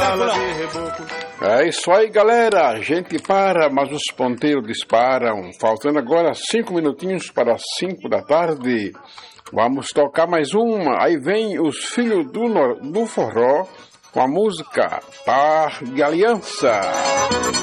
É isso aí, galera. A gente para, mas os ponteiros disparam. Faltando agora 5 minutinhos para as 5 da tarde. Vamos tocar mais uma. Aí vem os filhos do forró com a música Par de Aliança.